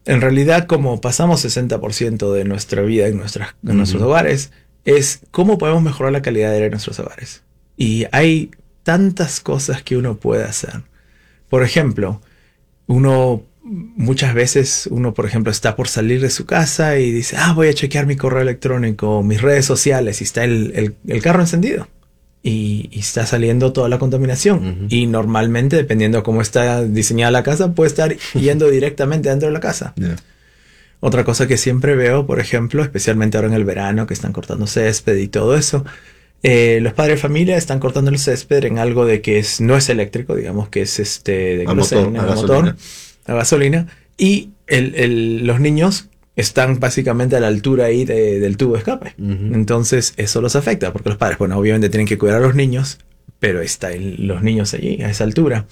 en realidad, como pasamos 60% de nuestra vida en nuestros hogares, es cómo podemos mejorar la calidad de aire en nuestros hogares. Y hay tantas cosas que uno puede hacer. Por ejemplo, muchas veces uno, por ejemplo, está por salir de su casa y dice, voy a chequear mi correo electrónico, mis redes sociales, y está el carro encendido. Y está saliendo toda la contaminación. Y normalmente, dependiendo de cómo está diseñada la casa, puede estar yendo directamente dentro de la casa. Yeah. Otra cosa que siempre veo, por ejemplo, especialmente ahora en el verano, que están cortando césped y todo eso, los padres de familia están cortando el césped en algo de que no es eléctrico, digamos que es de motor, a gasolina, y los niños están básicamente a la altura ahí del tubo de escape. Entonces eso los afecta, porque los padres, bueno, obviamente tienen que cuidar a los niños, pero están los niños allí, a esa altura.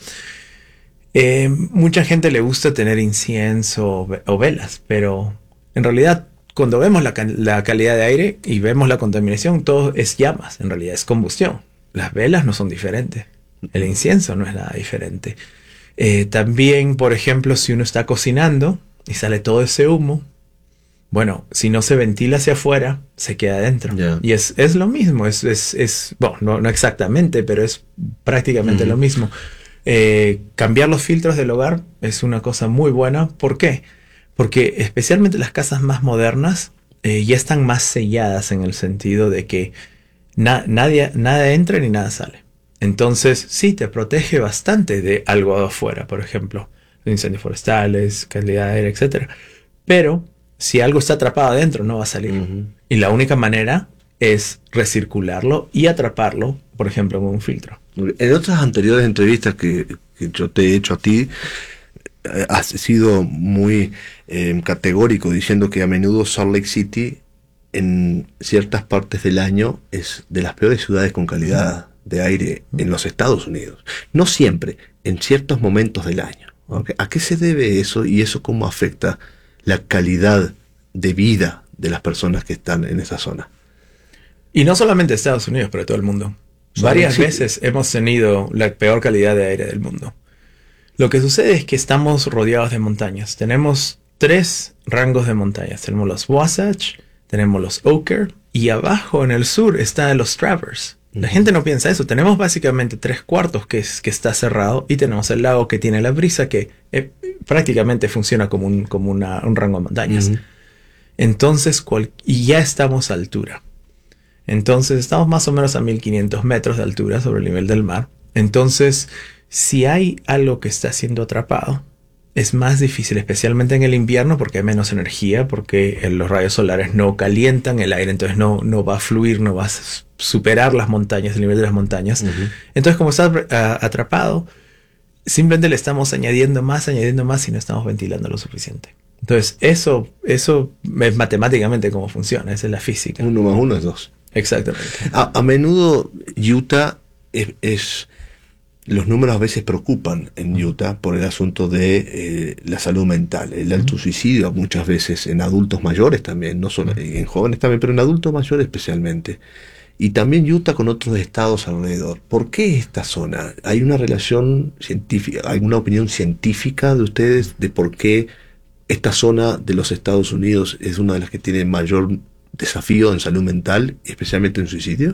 Mucha gente le gusta tener incienso o velas, pero en realidad cuando vemos la calidad de aire y vemos la contaminación, todo es llamas, en realidad es combustión. Las velas no son diferentes, el incienso no es nada diferente. También, por ejemplo, si uno está cocinando y sale todo ese humo, bueno, si no se ventila hacia afuera, se queda adentro. Yeah. Y es lo mismo, bueno, no exactamente, pero es prácticamente lo mismo. Cambiar los filtros del hogar es una cosa muy buena. ¿Por qué? Porque especialmente las casas más modernas ya están más selladas en el sentido de que nada entra ni nada sale. Entonces sí, te protege bastante de algo afuera, por ejemplo, incendios forestales, calidad de aire, etc. Pero si algo está atrapado adentro, no va a salir. Y la única manera es recircularlo y atraparlo, por ejemplo, con un filtro. En otras anteriores entrevistas que yo te he hecho a ti, has sido muy categórico diciendo que a menudo Salt Lake City en ciertas partes del año es de las peores ciudades con calidad de aire en los Estados Unidos. No siempre, en ciertos momentos del año. ¿Okay? ¿A qué se debe eso y eso cómo afecta la calidad de vida de las personas que están en esa zona? Y no solamente Estados Unidos, pero todo el mundo. Varias veces hemos tenido la peor calidad de aire del mundo. Lo que sucede es que estamos rodeados de montañas. Tenemos 3 rangos de montañas. Tenemos los Wasatch, tenemos los Oquirrh y abajo en el sur están los Travers. La gente no piensa eso. Tenemos básicamente 3/4 que está cerrado y tenemos el lago que tiene la brisa que prácticamente funciona como un rango de montañas. Entonces, y ya estamos a altura. Entonces estamos más o menos a 1500 metros de altura sobre el nivel del mar. Entonces, si hay algo que está siendo atrapado, es más difícil, especialmente en el invierno, porque hay menos energía, porque los rayos solares no calientan el aire, entonces no va a fluir, no va a superar las montañas, el nivel de las montañas. Entonces, como está atrapado, simplemente le estamos añadiendo más y no estamos ventilando lo suficiente. Entonces, eso es matemáticamente cómo funciona, esa es la física. 1 más 1 es 2. Exactamente. A menudo Utah los números a veces preocupan en Utah por el asunto de la salud mental, el alto suicidio muchas veces en adultos mayores también, no solo en jóvenes también, pero en adultos mayores especialmente. Y también Utah con otros estados alrededor. ¿Por qué esta zona? ¿Hay una relación científica, alguna opinión científica de ustedes de por qué esta zona de los Estados Unidos es una de las que tiene mayor desafío en salud mental, especialmente en suicidio?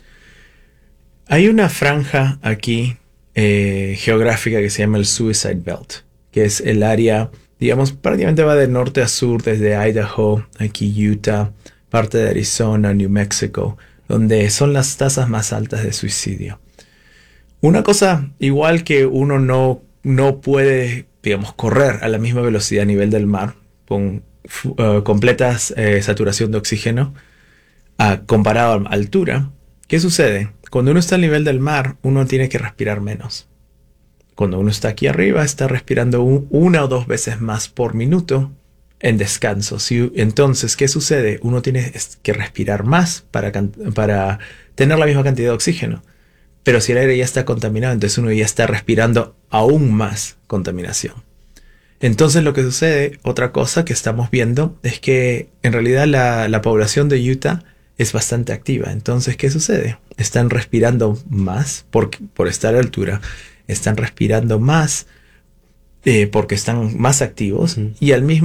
Hay una franja aquí geográfica que se llama el Suicide Belt, que es el área, digamos, prácticamente va de norte a sur, desde Idaho, aquí Utah, parte de Arizona, New Mexico, donde son las tasas más altas de suicidio. Una cosa, igual que uno no puede, digamos, correr a la misma velocidad a nivel del mar, con completa saturación de oxígeno, comparado a altura. ¿Qué sucede? Cuando uno está al nivel del mar, uno tiene que respirar menos. Cuando uno está aquí arriba, está respirando 1 o 2 veces más por minuto en descanso. Entonces, ¿qué sucede? Uno tiene que respirar más para tener la misma cantidad de oxígeno. Pero si el aire ya está contaminado, entonces uno ya está respirando aún más contaminación. Entonces lo que sucede, otra cosa que estamos viendo, es que en realidad la población de Utah es bastante activa. Entonces, ¿qué sucede? Están respirando más por estar a altura. Están respirando más porque están más activos y al mismo